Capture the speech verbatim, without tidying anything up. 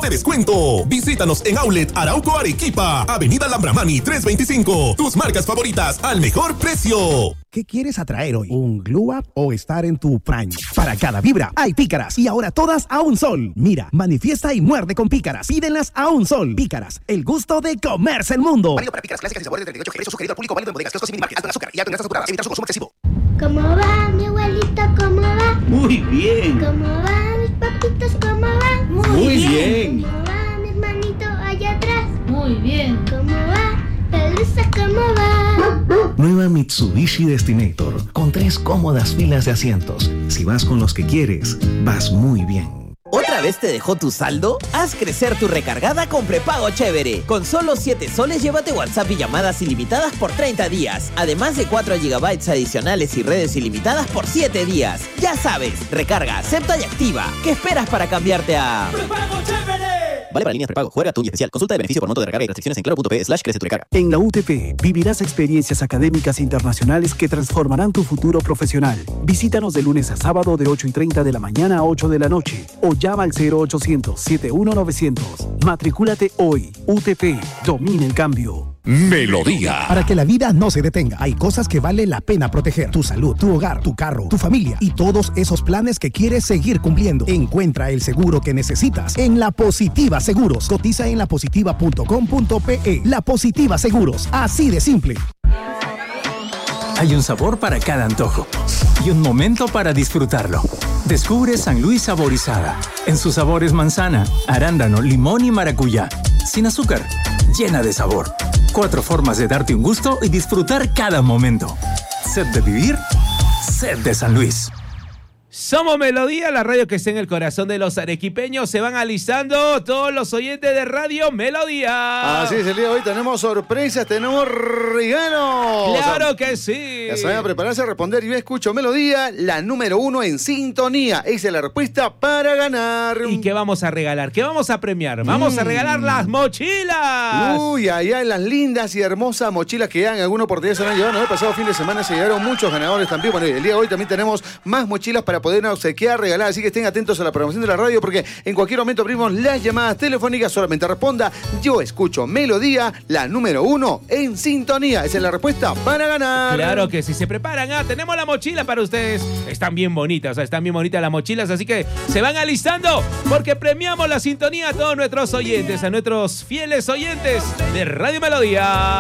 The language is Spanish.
de descuento. Visítanos en Outlet Arauco Arequipa, Avenida Lambramani trescientos veinticinco. Tus marcas favoritas al mejor precio. ¿Qué quieres atraer hoy? ¿Un glow up o estar en tu prime? Para cada vibra hay pícaras y ahora todas a un sol. Mira, manifiesta y muerde con pícaras. Pídenlas a un sol. Pícaras, el gusto de comerse el mundo. Válido para pícaras clásicas y sabores de treinta y ocho G. Precio sugerido al público. Válido en bodegas, kioscos y minimarkets. Alto en azúcar y alto en grasas saturadas. Evitar su consumo excesivo. ¿Cómo va mi abuelito? ¿Cómo va? Muy bien. ¿Cómo va mis papitos? ¿Cómo van? Muy, Muy bien. bien. ¿Cómo va mi hermanito allá atrás? Muy bien. ¿Cómo va? Pelusa, ¿cómo va? Nueva Mitsubishi Destinator, con tres cómodas filas de asientos. Si vas con los que quieres, vas muy bien. ¿Otra vez te dejó tu saldo? Haz crecer tu recargada con prepago chévere. Con solo siete soles llévate WhatsApp y llamadas ilimitadas por treinta días. Además de cuatro gigabytes adicionales y redes ilimitadas por siete días. Ya sabes, recarga, acepta y activa. ¿Qué esperas para cambiarte a ¡Prepago chévere! Vale para líneas prepago. Juega Tuning Especial. Consulta de beneficio por monto de recarga y restricciones en claro.p slash crece tu recarga. En la U T P vivirás experiencias académicas internacionales que transformarán tu futuro profesional. Visítanos de lunes a sábado de ocho y treinta de la mañana a ocho de la noche o llama al cero ochocientos, setenta y uno novecientos. Matricúlate hoy. U T P, domina el cambio. Melodía. Para que la vida no se detenga, hay cosas que vale la pena proteger. Tu salud, tu hogar, tu carro, tu familia y todos esos planes que quieres seguir cumpliendo. Encuentra el seguro que necesitas en La Positiva Seguros. Cotiza en la positiva punto com punto pe. La Positiva Seguros, así de simple. Hay un sabor para cada antojo y un momento para disfrutarlo. Descubre San Luis Saborizada. En sus sabores manzana, arándano, limón y maracuyá. Sin azúcar, llena de sabor. Cuatro formas de darte un gusto y disfrutar cada momento. Sed de vivir, sed de San Luis. Somos Melodía, la radio que está en el corazón de los arequipeños. Se van alisando todos los oyentes de Radio Melodía. Así es, el día de hoy tenemos sorpresas, tenemos regalos. ¡Claro o sea, que sí! Ya saben, a prepararse a responder. Yo escucho Melodía, la número uno en sintonía. Esa es la respuesta para ganar. ¿Y qué vamos a regalar? ¿Qué vamos a premiar? Vamos mm. a regalar las mochilas. Uy, allá las lindas y hermosas mochilas que ya en alguna oportunidad se han llevado. El pasado fin de semana se llegaron muchos ganadores también. Bueno, el día de hoy también tenemos más mochilas para poder obsequiar, regalar, así que estén atentos a la programación de la radio porque en cualquier momento abrimos las llamadas telefónicas. Solamente responda: yo escucho Melodía, la número uno en sintonía. Esa es la respuesta para ganar. Claro que sí, se preparan. Ah, tenemos la mochila para ustedes. Están bien bonitas, o sea, están bien bonitas las mochilas, así que se van alistando porque premiamos la sintonía a todos nuestros oyentes, a nuestros fieles oyentes de Radio Melodía.